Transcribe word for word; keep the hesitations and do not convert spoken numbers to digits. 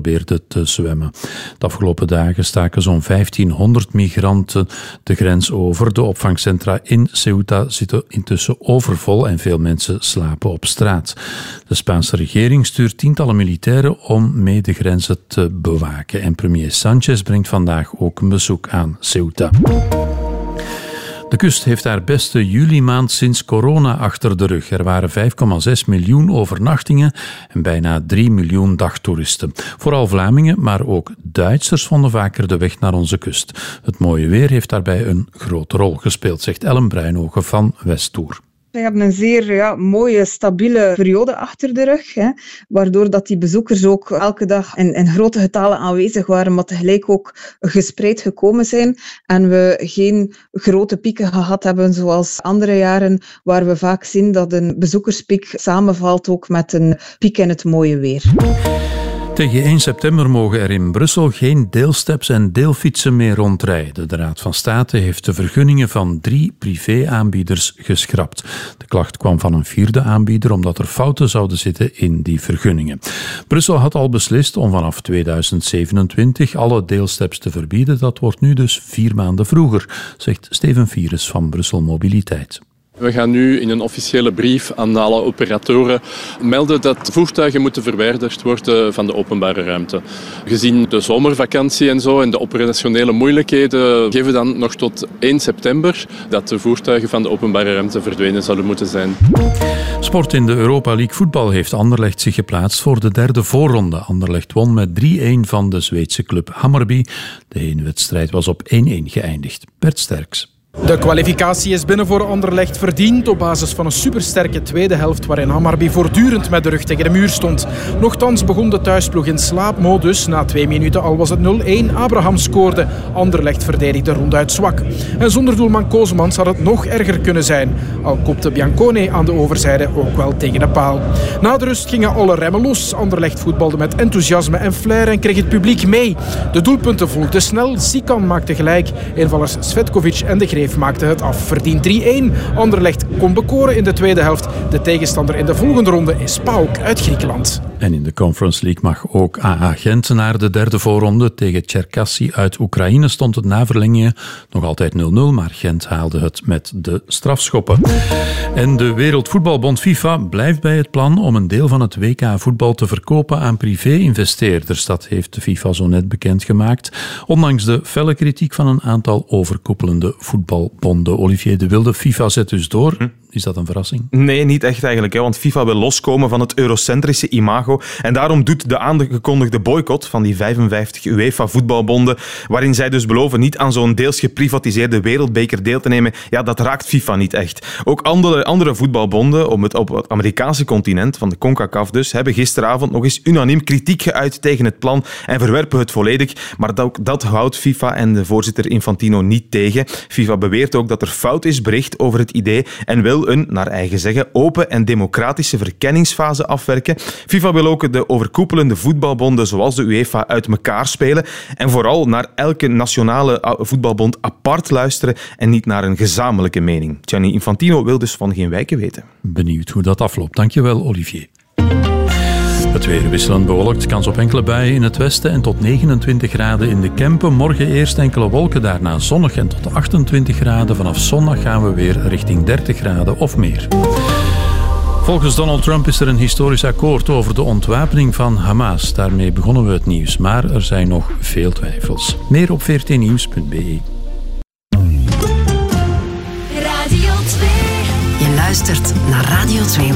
probeerde te zwemmen. De afgelopen dagen staken zo'n vijftienhonderd migranten de grens over. De opvangcentra in Ceuta zitten intussen overvol en veel mensen slapen op straat. De Spaanse regering stuurt tientallen militairen om mee de grenzen te bewaken. En premier Sanchez brengt vandaag ook een bezoek aan Ceuta. De kust heeft haar beste juli-maand sinds corona achter de rug. Er waren vijf komma zes miljoen overnachtingen en bijna drie miljoen dagtoeristen. Vooral Vlamingen, maar ook Duitsers vonden vaker de weg naar onze kust. Het mooie weer heeft daarbij een grote rol gespeeld, zegt Ellen Bruinogen van Westtour. We hebben een zeer ja, mooie, stabiele periode achter de rug, hè, waardoor dat die bezoekers ook elke dag in, in grote getallen aanwezig waren, maar tegelijk ook gespreid gekomen zijn en we geen grote pieken gehad hebben zoals andere jaren, waar we vaak zien dat een bezoekerspiek samenvalt ook met een piek in het mooie weer. Tegen één september mogen er in Brussel geen deelsteps en deelfietsen meer rondrijden. De Raad van State heeft de vergunningen van drie privéaanbieders geschrapt. De klacht kwam van een vierde aanbieder omdat er fouten zouden zitten in die vergunningen. Brussel had al beslist om vanaf tweeduizend zevenentwintig alle deelsteps te verbieden. Dat wordt nu dus vier maanden vroeger, zegt Steven Vieres van Brussel Mobiliteit. We gaan nu in een officiële brief aan alle operatoren melden dat voertuigen moeten verwijderd worden van de openbare ruimte. Gezien de zomervakantie en zo en de operationele moeilijkheden geven we dan nog tot één september dat de voertuigen van de openbare ruimte verdwenen zouden moeten zijn. Sport in de Europa League voetbal heeft Anderlecht zich geplaatst voor de derde voorronde. Anderlecht won met drie-een van de Zweedse club Hammarby. De heenwedstrijd was op één-één geëindigd. Bert Sterks. De kwalificatie is binnen voor Anderlecht verdiend op basis van een supersterke tweede helft waarin Hammarby voortdurend met de rug tegen de muur stond. Nochtans begon de thuisploeg in slaapmodus. Na twee minuten al was het nul-één. Abraham scoorde. Anderlecht verdedigde ronduit zwak. En zonder doelman Kozemans had het nog erger kunnen zijn. Al kopte Biancone aan de overzijde ook wel tegen de paal. Na de rust gingen alle remmen los. Anderlecht voetbalde met enthousiasme en flair en kreeg het publiek mee. De doelpunten volgden snel. Sikan maakte gelijk. Invallers Svetkovic en de Greef maakte het af. Verdiend drie-één. Anderlecht kon bekoren in de tweede helft. De tegenstander in de volgende ronde is PAOK uit Griekenland. En in de Conference League mag ook A A Gent naar de derde voorronde. Tegen Cherkasy uit Oekraïne stond het na verlengingen nog altijd nul-nul, maar Gent haalde het met de strafschoppen. En de Wereldvoetbalbond FIFA blijft bij het plan om een deel van het W K-voetbal te verkopen aan privé-investeerders. Dat heeft de FIFA zo net bekendgemaakt. Ondanks de felle kritiek van een aantal overkoepelende voetbalbonden. Olivier de Wilde, FIFA zet dus door. Hm? Is dat een verrassing? Nee, niet echt eigenlijk. Hè, want FIFA wil loskomen van het eurocentrische imago. En daarom doet de aangekondigde boycott van die vijfenvijftig UEFA-voetbalbonden, waarin zij dus beloven niet aan zo'n deels geprivatiseerde wereldbeker deel te nemen, ja, dat raakt FIFA niet echt. Ook andere, andere voetbalbonden op het, op het Amerikaanse continent, van de CONCACAF dus, hebben gisteravond nog eens unaniem kritiek geuit tegen het plan en verwerpen het volledig. Maar dat, dat houdt FIFA en de voorzitter Infantino niet tegen. FIFA beweert ook dat er fout is bericht over het idee en wil een, naar eigen zeggen, open en democratische verkenningsfase afwerken. FIFA wil ook de overkoepelende voetbalbonden zoals de UEFA uit elkaar spelen en vooral naar elke nationale voetbalbond apart luisteren en niet naar een gezamenlijke mening. Gianni Infantino wil dus van geen wijken weten. Benieuwd hoe dat afloopt. Dankjewel, Olivier. Het weer wisselend bewolkt, kans op enkele buien in het westen en tot negenentwintig graden in de Kempen. Morgen eerst enkele wolken, daarna zonnig en tot achtentwintig graden. Vanaf zondag gaan we weer richting dertig graden of meer. Volgens Donald Trump is er een historisch akkoord over de ontwapening van Hamas. Daarmee begonnen we het nieuws, maar er zijn nog veel twijfels. Meer op v r t nieuws punt b e. Radio twee. Je luistert naar Radio twee.